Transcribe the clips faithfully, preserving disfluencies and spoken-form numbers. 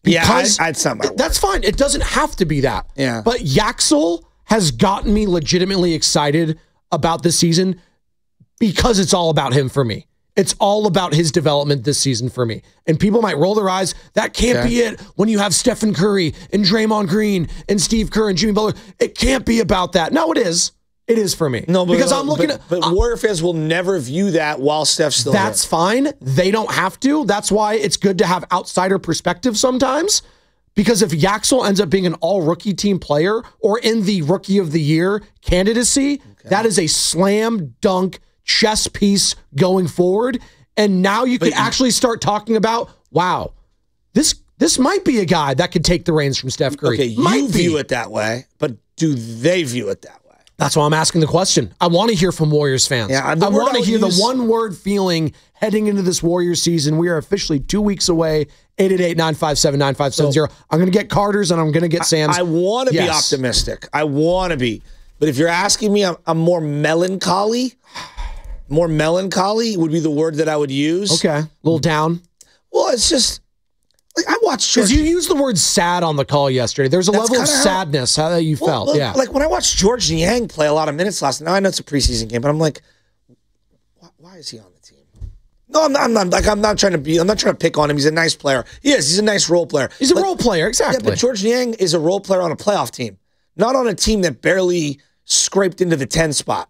Because yeah, I'd, I'd sum it. That's fine. It doesn't have to be that. Yeah. But Yaxel has gotten me legitimately excited about this season because it's all about him for me. It's all about his development this season for me. And people might roll their eyes. That can't okay. be it when you have Stephen Curry and Draymond Green and Steve Kerr and Jimmy Butler. It can't be about that. No, it is. It is for me. No, but, because I'm looking but, at. But uh, Warrior fans will never view that while Steph's still That's there. fine. They don't have to. That's why it's good to have outsider perspective sometimes. Because if Yaxel ends up being an all-rookie team player or in the Rookie of the Year candidacy, okay. that is a slam dunk chess piece going forward. And now you but can actually start talking about, wow, this this might be a guy that could take the reins from Steph Curry. Okay, might you be. view it that way, but do they view it that way? That's why I'm asking the question. I want to hear from Warriors fans. Yeah, I want to hear use... the one-word feeling heading into this Warriors season. We are officially two weeks away. eight eight eight, nine five seven, nine five seven zero. So, I'm going to get Carter's and I'm going to get Sam's. I, I want to yes. be optimistic. I want to be. But if you're asking me, I'm, I'm more melancholy. More melancholy would be the word that I would use. Okay. A little down. Well, it's just... Like I watched George. Because you used the word sad on the call yesterday. There's a That's level of sadness how, how you well, felt. Well, yeah. Like when I watched George Niang play a lot of minutes last night. Now I know it's a preseason game, but I'm like, why, why is he on the team? No, I'm not, I'm not. Like I'm not trying to be. I'm not trying to pick on him. He's a nice player. He is. He's a nice role player. He's a like, role player, exactly. Yeah, but George Niang is a role player on a playoff team, not on a team that barely scraped into the ten spot.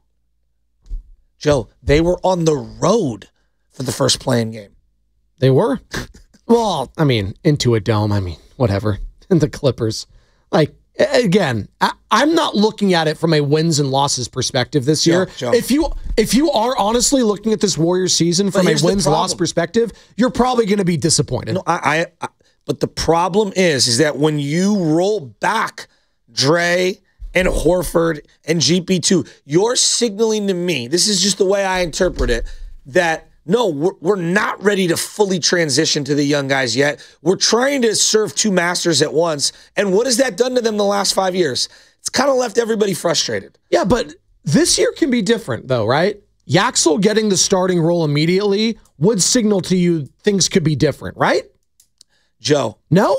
Joe, they were on the road for the first playing game. They were. Well, I mean, into a dome, I mean, whatever. And the Clippers. Like, again, I, I'm not looking at it from a wins and losses perspective this year. Joe, Joe. If you if you are honestly looking at this Warriors season from a wins-loss perspective, you're probably going to be disappointed. No, I, I, I. But the problem is, is that when you roll back Dre and Horford and G P two, you're signaling to me, this is just the way I interpret it, that no, we're, we're not ready to fully transition to the young guys yet. We're trying to serve two masters at once. And what has that done to them the last five years? It's kind of left everybody frustrated. Yeah, but this year can be different, though, right? Yaxel getting the starting role immediately would signal to you things could be different, right? Joe. No?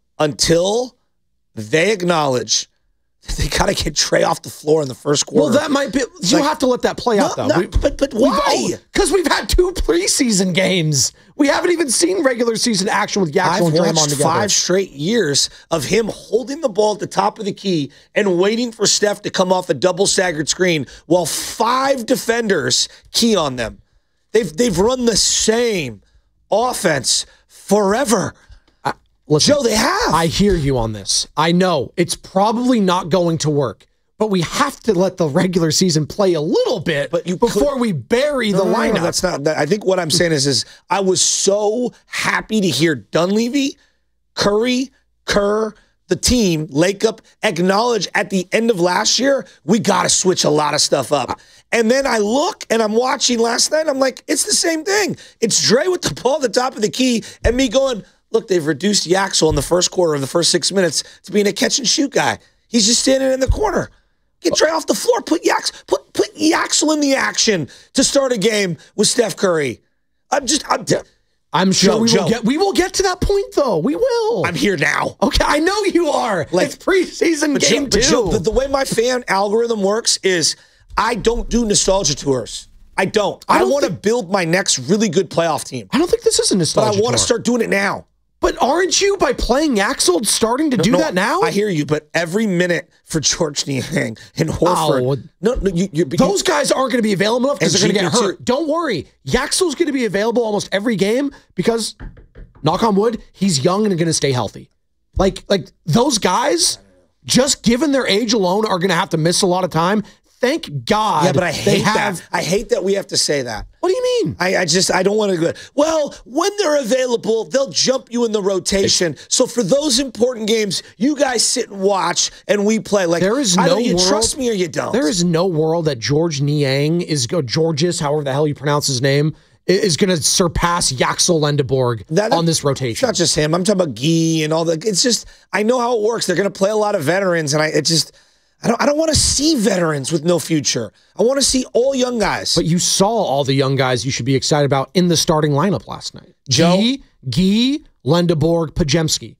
Until they acknowledge they got to get Trey off the floor in the first quarter. Well, that might be... You'll like, have to let that play no, out, though. No, we, but, but why? Because we've had two preseason games. We haven't even seen regular season action with Yaxel and Draymond together. I've watched five straight years of him holding the ball at the top of the key and waiting for Steph to come off a double staggered screen while five defenders key on them. They've, they've run the same offense forever. Listen, Joe, they have. I hear you on this. I know it's probably not going to work, but we have to let the regular season play a little bit but you before could, we bury no, the no, lineup. No, that's not. That, I think what I'm saying is, is I was so happy to hear Dunleavy, Curry, Kerr, the team, Lakeup, acknowledge at the end of last year, we got to switch a lot of stuff up. And then I look and I'm watching last night. I'm like, it's the same thing. It's Dre with the ball at the top of the key and me going, look, they've reduced Yaxel in the first quarter of the first six minutes to being a catch-and-shoot guy. He's just standing in the corner. Get Dre off the floor. Put Yax, put put Yaxel in the action to start a game with Steph Curry. I'm just, I'm, I'm sure Joe, we Joe. will get. We will get to that point, though. We will. I'm here now. Okay, I know you are. Like, it's preseason game Joe, two. Joe, the, the way my fan algorithm works is, I don't do nostalgia tours. I don't. I, I want to build my next really good playoff team. I don't think this is a nostalgia But I want to tour. start doing it now. But aren't you, by playing Yaxel, starting to no, do no, that now? I hear you, but every minute for George Niang and Horford, oh, no, no, you, you, those you, guys aren't going to be available enough because they're going to get hurt. Too. Don't worry. Yaxel's going to be available almost every game because, knock on wood, he's young and going to stay healthy. Like, like those guys, just given their age alone, are going to have to miss a lot of time. Thank God. Yeah, but I hate have, that. I hate that we have to say that. What do you mean? I, I just, I don't want to go, well, when they're available, they'll jump you in the rotation. So for those important games, you guys sit and watch and we play. Like, there is I no don't, you world, trust me or you don't. There is no world that George Niang is, go Georges, however the hell you pronounce his name, is going to surpass Yaxel Lendeborg that, on this rotation. It's not just him. I'm talking about Guy and all that. It's just, I know how it works. They're going to play a lot of veterans and I, it just, I don't, I don't want to see veterans with no future. I want to see all young guys. But you saw all the young guys you should be excited about in the starting lineup last night. Joe? Guy, Guy, Lendeborg, Podziemski.